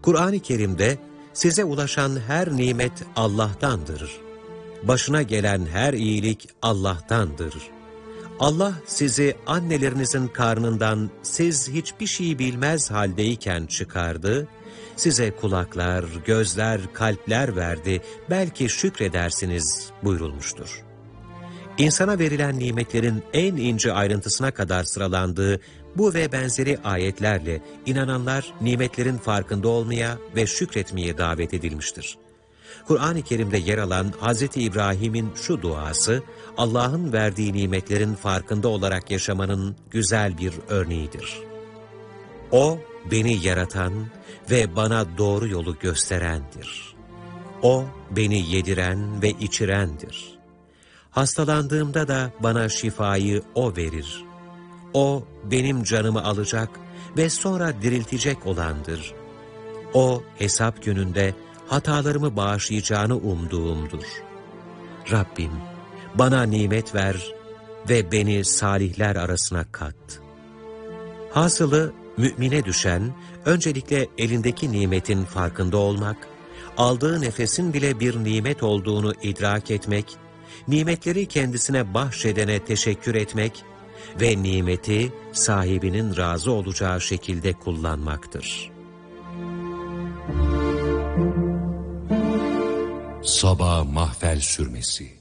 Kur'an-ı Kerim'de size ulaşan her nimet Allah'tandır. Başına gelen her iyilik Allah'tandır. Allah sizi annelerinizin karnından siz hiçbir şey bilmez haldeyken çıkardı, size kulaklar, gözler, kalpler verdi, belki şükredersiniz buyurulmuştur. İnsana verilen nimetlerin en ince ayrıntısına kadar sıralandığı bu ve benzeri ayetlerle inananlar nimetlerin farkında olmaya ve şükretmeye davet edilmiştir. Kur'an-ı Kerim'de yer alan Hz. İbrahim'in şu duası, Allah'ın verdiği nimetlerin farkında olarak yaşamanın güzel bir örneğidir. O, beni yaratan ve bana doğru yolu gösterendir. O, beni yediren ve içirendir. Hastalandığımda da bana şifayı O verir. O, benim canımı alacak ve sonra diriltecek olandır. O, hesap gününde hatalarımı bağışlayacağını umduğumdur. Rabbim, bana nimet ver ve beni salihler arasına kat. Hasılı, mümine düşen, öncelikle elindeki nimetin farkında olmak, aldığı nefesin bile bir nimet olduğunu idrak etmek, nimetleri kendisine bahşedene teşekkür etmek ve nimeti sahibinin razı olacağı şekilde kullanmaktır. Saba Mahfel Sürmesi